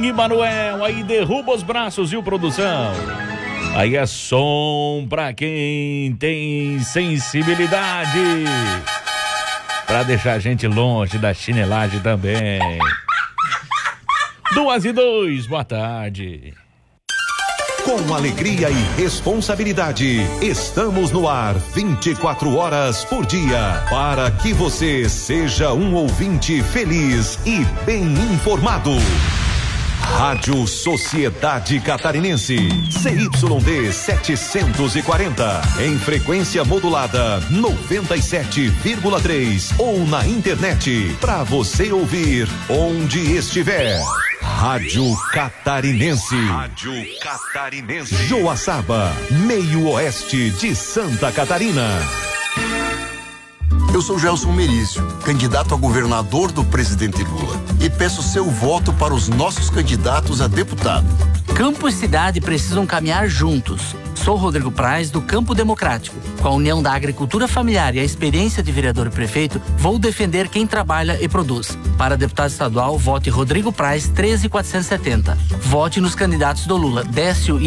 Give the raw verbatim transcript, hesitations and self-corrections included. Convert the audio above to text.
Emanuel, aí derruba os braços, viu, produção? Aí é som pra quem tem sensibilidade, pra deixar a gente longe da chinelagem também. Duas e dois, boa tarde. Com alegria e responsabilidade, estamos no ar vinte e quatro horas por dia, para que você seja um ouvinte feliz e bem informado. Rádio Sociedade Catarinense, C Y D setecentos e quarenta, em frequência modulada noventa e sete vírgula três ou na internet, para você ouvir onde estiver. Rádio Catarinense. Rádio Catarinense. Joaçaba, meio oeste de Santa Catarina. Eu sou Gelson Merício, candidato a governador do presidente Lula, e peço seu voto para os nossos candidatos a deputado. Campo e cidade precisam caminhar juntos. Sou Rodrigo Praz, do Campo Democrático. Com a união da agricultura familiar e a experiência de vereador e prefeito, vou defender quem trabalha e produz. Para deputado estadual, vote Rodrigo Praz, treze mil quatrocentos e setenta. Vote nos candidatos do Lula, Décio e